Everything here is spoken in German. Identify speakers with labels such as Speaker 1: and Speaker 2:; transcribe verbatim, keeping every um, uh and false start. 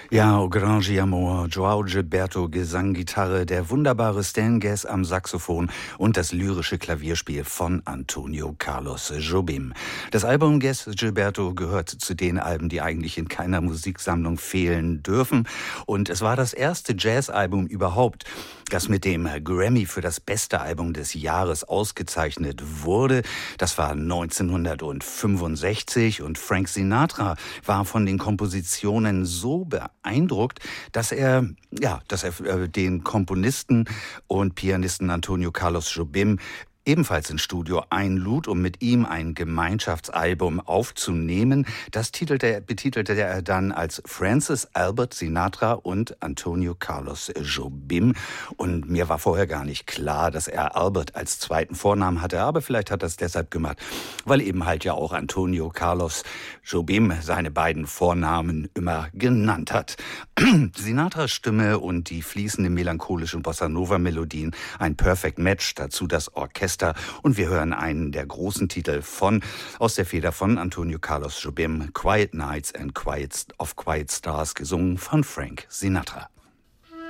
Speaker 1: Ja, O Grande Amor, João Gilberto Gesang, Gitarre, der wunderbare Stan Getz am Saxophon und das lyrische Klavierspiel von Antonio Carlos Jobim. Das Album Getz Gilberto gehört zu den Alben, die eigentlich in keiner Musiksammlung fehlen dürfen. Und es war das erste Jazzalbum überhaupt, das mit dem Grammy für das beste Album des Jahres ausgezeichnet wurde. Das war neunzehnhundertfünfundsechzig und Frank Sinatra war von den Kompositionen so beeindruckt, dass er, ja, dass er äh, den Komponisten und Pianisten Antonio Carlos Jobim ebenfalls ins Studio einlud, um mit ihm ein Gemeinschaftsalbum aufzunehmen. Das titelte, betitelte er dann als Francis Albert Sinatra und Antonio Carlos Jobim. Und mir war vorher gar nicht klar, dass er Albert als zweiten Vornamen hatte, aber vielleicht hat er es deshalb gemacht, weil eben halt ja auch Antonio Carlos Jobim seine beiden Vornamen immer genannt hat. Sinatras Stimme und die fließende melancholische Bossa-Nova-Melodien, ein Perfect Match, dazu das Orchester. Und wir hören einen der großen Titel von, aus der Feder von Antonio Carlos Jobim, Quiet Nights and Quiet of Quiet Stars, gesungen von Frank Sinatra.